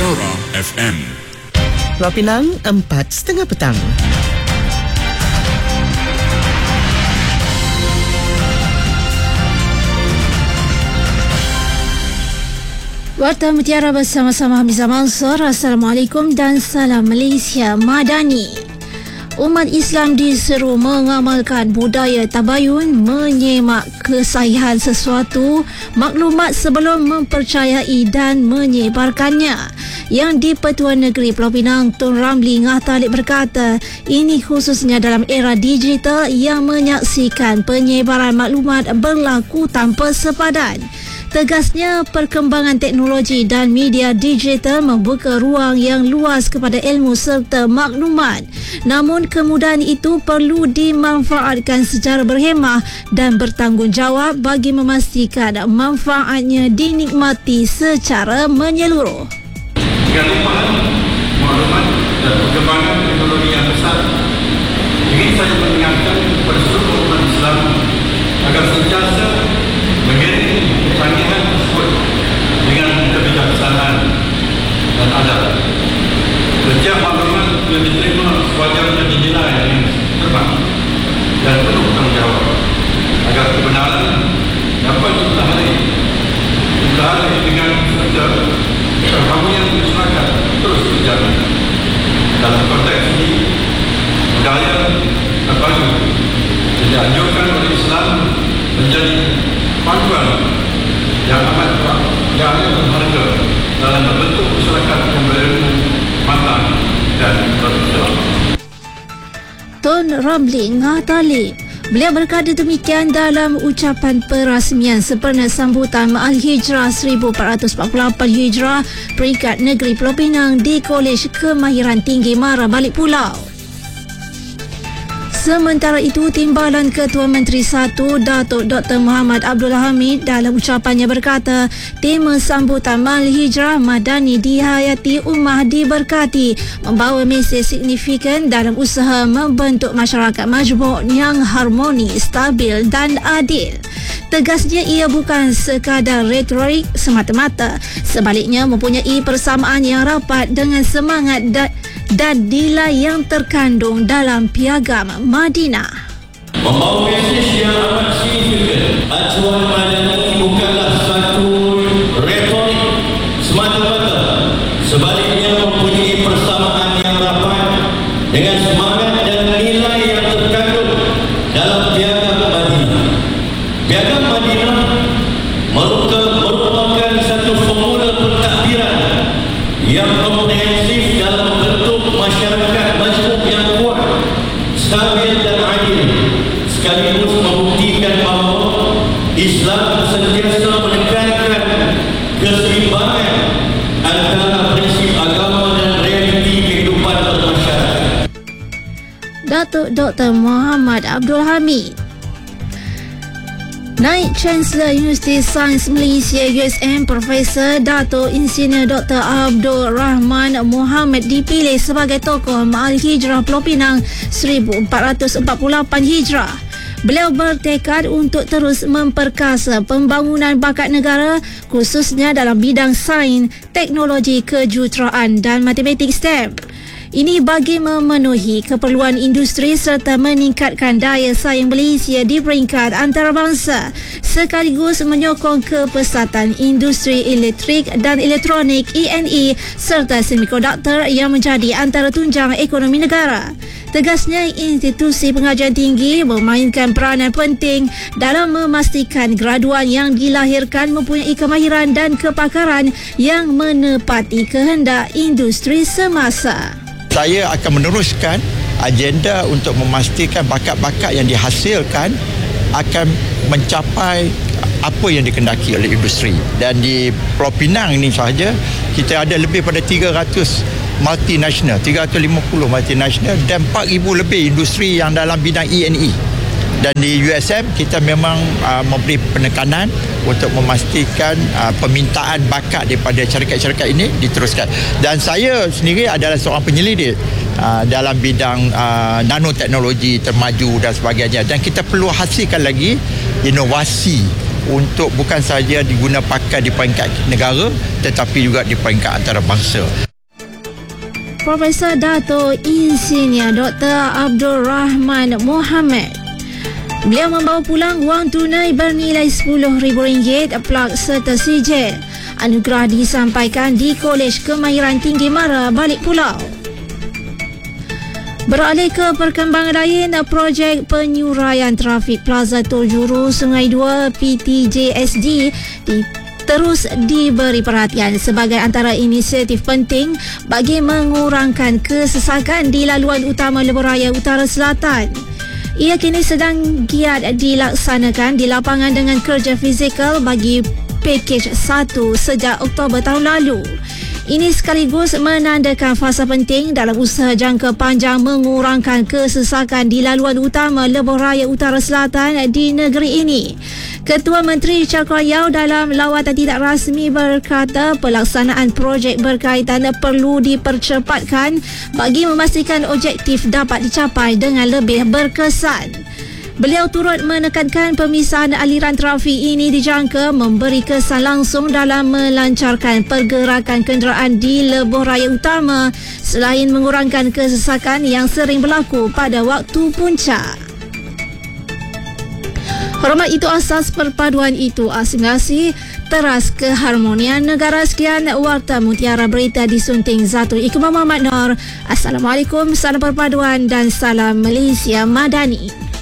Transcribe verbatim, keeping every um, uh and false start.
Sonora F M. Pulau Pinang, empat setengah petang. Warta Mutiara bersama-sama Hamizah Mansur. Assalamualaikum dan salam Malaysia Madani. Umat Islam diseru mengamalkan budaya tabayun, menyemak kesahihan sesuatu maklumat sebelum mempercayai dan menyebarkannya. Yang di-Pertuan Negeri Pulau Pinang, Tun Ramli Ngah Talib berkata, ini khususnya dalam era digital yang menyaksikan penyebaran maklumat berlaku tanpa sepadan. Tegasnya, perkembangan teknologi dan media digital membuka ruang yang luas kepada ilmu serta maklumat. Namun, kemudahan itu perlu dimanfaatkan secara berhemah dan bertanggungjawab bagi memastikan manfaatnya dinikmati secara menyeluruh. Dengan limpahan maklumat dan perkembangan teknologi yang besar, ingin saya mengingatkan kepada seluruh umat Islam agar sentiasa mengiring kecanggihan tersebut dengan kebijaksanaan dan adab. Setiap maklumat yang diterima sewajarnya dinilai dengan cermat dan penuh tanggungjawab agar kebenaran dapat dipelajari dipelajari dengan serta keharmonian masyarakat terus berjalan. Dalam konteks ini, budaya tabayun dianjurkan oleh Islam menjadi panduan yang amat yang amat berharga dalam membentuk masyarakat yang berilmu, matang dan berkembang. Tun Ramli Ngah Talib. Beliau berkata demikian dalam ucapan perasmian sempena sambutan Ma'al Hijrah seribu empat ratus empat puluh lapan Hijrah peringkat negeri Pulau Pinang di Kolej Kemahiran Tinggi Mara Balik Pulau. Sementara itu, Timbalan Ketua Menteri satu Datuk Doktor Muhammad Abdul Hamid dalam ucapannya berkata, tema sambutan Ma'al Hijrah Madani dihayati ummah diberkati, membawa mesej signifikan dalam usaha membentuk masyarakat majmuk yang harmoni, stabil dan adil. Tegasnya, ia bukan sekadar retorik semata-mata, sebaliknya mempunyai persamaan yang rapat dengan semangat dan dan nilai yang terkandung dalam piagam Madinah. Membawa mesej yang amat signifikan. Acuan Madani bukanlah satu retorik semata-mata, sebaliknya mempunyai persamaan yang rapat dengan semangat dan nilai yang terkandung dalam piagam Madinah. Piagam Madinah merupakan satu formula pentadbiran yang komprehensif dalam membentuk masyarakat majmuk yang kuat, stabil dan adil, sekaligus membuktikan bahawa Islam sentiasa menekankan keseimbangan antara prinsip agama dan realiti kehidupan bermasyarakat. Datuk Doktor Muhammad Abdul Hamid. Naib Chancellor Universiti Sains Malaysia U S M Profesor Datuk Insinyur Doktor Abdul Rahman Muhammad dipilih sebagai tokoh Ma'al Hijrah Pulau Pinang seribu empat ratus empat puluh lapan Hijrah. Beliau bertekad untuk terus memperkasa pembangunan bakat negara khususnya dalam bidang sains, teknologi kejuruteraan dan matematik S T E M. Ini bagi memenuhi keperluan industri serta meningkatkan daya saing Malaysia di peringkat antarabangsa, sekaligus menyokong kepesatan industri elektrik dan elektronik E and E serta semikonduktor yang menjadi antara tunjang ekonomi negara. Tegasnya, institusi pengajian tinggi memainkan peranan penting dalam memastikan graduan yang dilahirkan mempunyai kemahiran dan kepakaran yang menepati kehendak industri semasa. Saya akan meneruskan agenda untuk memastikan bakat-bakat yang dihasilkan akan mencapai apa yang dikendaki oleh industri. Dan di Pulau Pinang ini sahaja, kita ada lebih pada tiga ratus multinational, tiga ratus lima puluh multinational dan empat ribu lebih industri yang dalam bidang E and E. Dan di U S M kita memang uh, memberi penekanan untuk memastikan uh, permintaan bakat daripada syarikat-syarikat ini diteruskan. Dan saya sendiri adalah seorang penyelidik uh, dalam bidang uh, nanoteknologi termaju dan sebagainya. Dan kita perlu hasilkan lagi inovasi untuk bukan saja diguna pakai di peringkat negara tetapi juga di peringkat antarabangsa. Profesor Dato' Insinyur Doktor Abdul Rahman Mohamed. Beliau membawa pulang wang tunai bernilai sepuluh ribu ringgit, plak serta sijil. Anugerah disampaikan di Kolej Kemahiran Tinggi Mara, Balik Pulau. Beralih ke perkembangan lain, projek penyuraian trafik Plaza Tojuru Sungai dua P T J S D di terus diberi perhatian sebagai antara inisiatif penting bagi mengurangkan kesesakan di laluan utama Lebuh Raya Utara Selatan. Ia kini sedang giat dilaksanakan di lapangan dengan kerja fizikal bagi pakej satu sejak Oktober tahun lalu. Ini sekaligus menandakan fasa penting dalam usaha jangka panjang mengurangkan kesesakan di laluan utama Lebuh Raya Utara Selatan di negeri ini. Ketua Menteri Cakra Yau dalam lawatan tidak rasmi berkata pelaksanaan projek berkaitan perlu dipercepatkan bagi memastikan objektif dapat dicapai dengan lebih berkesan. Beliau turut menekankan pemisahan aliran trafik ini dijangka memberi kesan langsung dalam melancarkan pergerakan kenderaan di Lebuh Raya Utama selain mengurangkan kesesakan yang sering berlaku pada waktu puncak. Hormat itu asas, perpaduan itu asimilasi, teras keharmonian negara. Sekian Warta Mutiara Berita disunting Zatul Iqbal Muhammad Noor. Assalamualaikum, salam perpaduan dan salam Malaysia Madani.